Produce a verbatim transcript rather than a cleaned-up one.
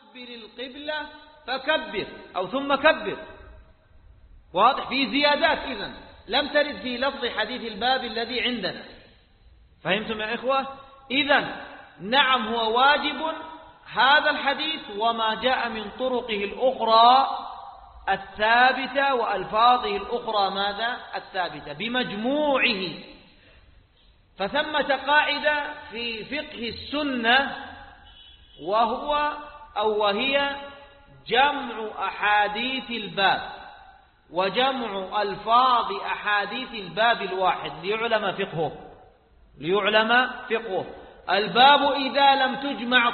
مستقبل القبلة فكبر أو ثم كبر. واضح؟ في زيادات إذن لم ترد في لفظ حديث الباب الذي عندنا. فهمتم يا إخوة؟ إذن نعم هو واجب هذا الحديث وما جاء من طرقه الأخرى الثابتة وألفاظه الأخرى ماذا؟ الثابتة بمجموعه. فثمة قاعدة في فقه السنة وهو أو وهي جمع أحاديث الباب وجمع ألفاظ أحاديث الباب الواحد ليعلم فقهه ليعلم فقهه. الباب إذا لم تجمع